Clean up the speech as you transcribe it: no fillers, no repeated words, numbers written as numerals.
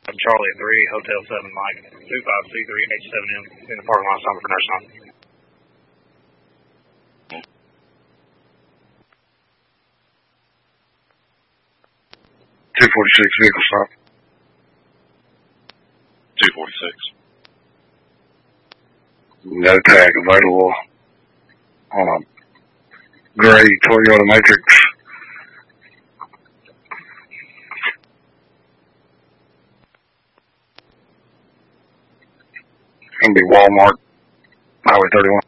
Charlie at 3, Hotel 7, Mike, 25C3H7M, in the parking lot, something for nurse on. 246 vehicle stop. 246. No tag available on a gray Toyota Matrix. It's going to be Walmart, Highway 31.